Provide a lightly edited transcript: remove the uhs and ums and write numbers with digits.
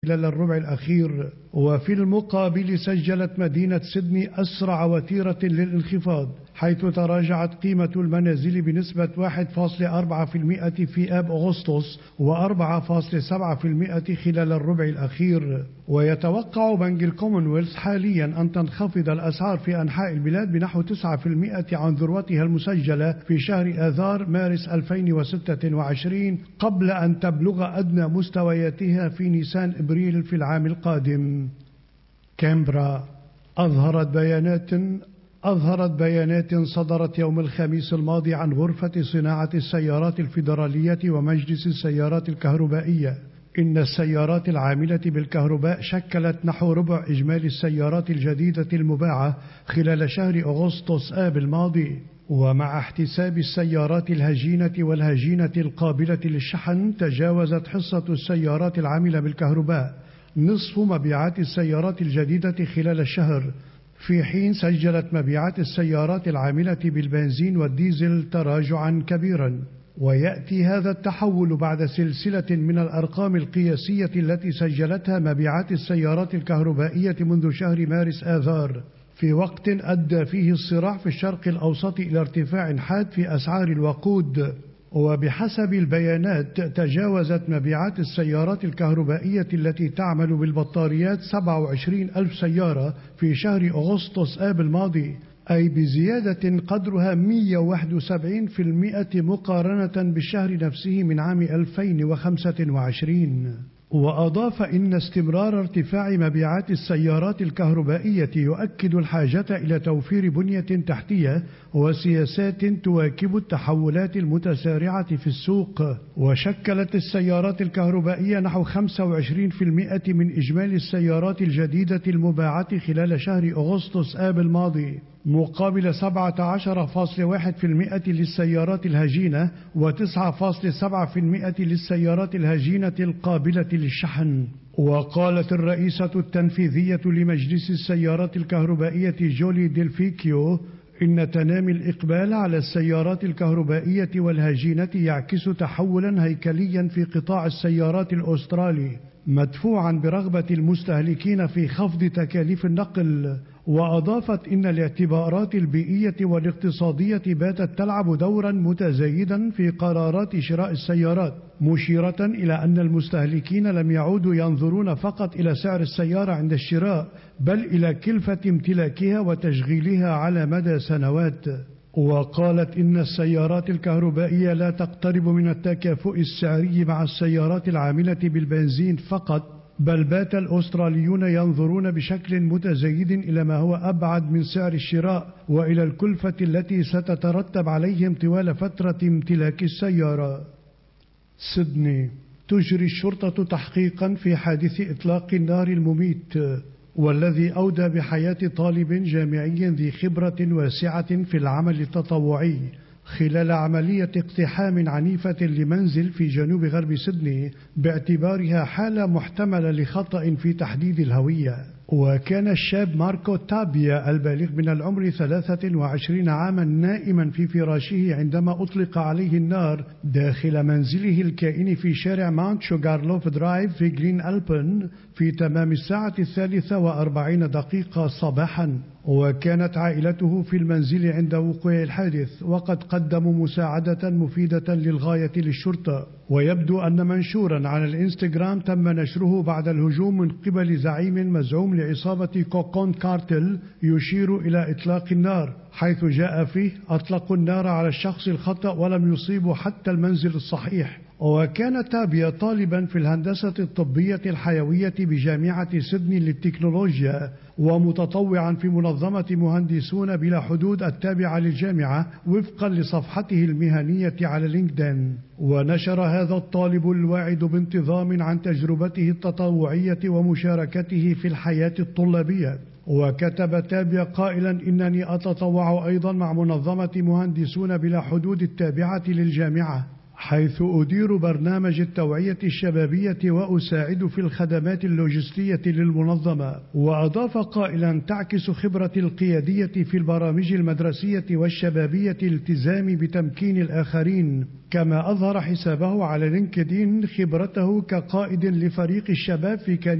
خلال الربع الأخير. وفي المقابل سجلت مدينة سيدني أسرع وتيرة للانخفاض، حيث تراجعت قيمة المنازل بنسبة 1.4% في آب أغسطس و4.7% خلال الربع الأخير. ويتوقع بنك الكومنولث حاليا أن تنخفض الأسعار في أنحاء البلاد بنحو 9% عن ذروتها المسجلة في شهر آذار مارس 2026، قبل أن تبلغ أدنى مستوياتها في نيسان إبريل في العام القادم. كامبرا أظهرت بيانات صدرت يوم الخميس الماضي عن غرفة صناعة السيارات الفيدرالية ومجلس السيارات الكهربائية إن السيارات العاملة بالكهرباء شكلت نحو ربع إجمالي السيارات الجديدة المباعة خلال شهر أغسطس آب الماضي. ومع احتساب السيارات الهجينة والهجينة القابلة للشحن، تجاوزت حصة السيارات العاملة بالكهرباء نصف مبيعات السيارات الجديدة خلال الشهر، في حين سجلت مبيعات السيارات العاملة بالبنزين والديزل تراجعا كبيرا. ويأتي هذا التحول بعد سلسلة من الأرقام القياسية التي سجلتها مبيعات السيارات الكهربائية منذ شهر مارس آذار، في وقت أدى فيه الصراع في الشرق الأوسط إلى ارتفاع حاد في أسعار الوقود. وبحسب البيانات، تجاوزت مبيعات السيارات الكهربائية التي تعمل بالبطاريات 27 ألف سيارة في شهر أغسطس آب الماضي، أي بزيادة قدرها 171% مقارنة بالشهر نفسه من عام 2025. وأضاف إن استمرار ارتفاع مبيعات السيارات الكهربائية يؤكد الحاجة إلى توفير بنية تحتية وسياسات تواكب التحولات المتسارعة في السوق. وشكلت السيارات الكهربائية نحو 25% من إجمالي السيارات الجديدة المباعة خلال شهر أغسطس آب الماضي، مقابل 17.1% للسيارات الهجينة و9.7% للسيارات الهجينة القابلة للشحن. وقالت الرئيسة التنفيذية لمجلس السيارات الكهربائية جولي ديلفيكيو إن تنامي الإقبال على السيارات الكهربائية والهجينة يعكس تحولا هيكليا في قطاع السيارات الأسترالي، مدفوعا برغبة المستهلكين في خفض تكاليف النقل. وأضافت إن الاعتبارات البيئية والاقتصادية باتت تلعب دورا متزايدا في قرارات شراء السيارات، مشيرة إلى أن المستهلكين لم يعودوا ينظرون فقط إلى سعر السيارة عند الشراء، بل إلى كلفة امتلاكها وتشغيلها على مدى سنوات. وقالت إن السيارات الكهربائية لا تقترب من التكافؤ السعري مع السيارات العاملة بالبنزين فقط، بل بات الأستراليون ينظرون بشكل متزايد إلى ما هو أبعد من سعر الشراء وإلى الكلفة التي ستترتب عليهم طوال فترة امتلاك السيارة. سيدني تجري الشرطة تحقيقا في حادث إطلاق النار المميت، والذي أودى بحياة طالب جامعي ذي خبرة واسعة في العمل التطوعي خلال عملية اقتحام عنيفة لمنزل في جنوب غرب سيدني، باعتبارها حالة محتملة لخطأ في تحديد الهوية. وكان الشاب ماركو تابيا البالغ من العمر 23 عاما نائما في فراشه عندما أطلق عليه النار داخل منزله الكائن في شارع ماونت شوغارلوف درايف في جرين ألبن في تمام 1:43 صباحا. وكانت عائلته في المنزل عند وقوع الحادث، وقد قدموا مساعدة مفيدة للغاية للشرطة. ويبدو أن منشورا على الإنستغرام تم نشره بعد الهجوم من قبل زعيم مزعوم لعصابة كوكون كارتل يشير إلى إطلاق النار، حيث جاء فيه أطلقوا النار على الشخص الخطأ ولم يصيبوا حتى المنزل الصحيح. وكان تابيا طالبا في الهندسة الطبية الحيوية بجامعة سيدني للتكنولوجيا، ومتطوعا في منظمة مهندسون بلا حدود التابعة للجامعة وفقا لصفحته المهنية على لينكدين. ونشر هذا الطالب الواعد بانتظام عن تجربته التطوعية ومشاركته في الحياة الطلابية، وكتب تابيا قائلا: إنني أتطوع أيضا مع منظمة مهندسون بلا حدود التابعة للجامعة، حيث أدير برنامج التوعية الشبابية وأساعد في الخدمات اللوجستية للمنظمة. وأضاف قائلا: تعكس خبرة القيادية في البرامج المدرسية والشبابية الالتزام بتمكين الآخرين. كما أظهر حسابه على لينكدين خبرته كقائد لفريق الشباب في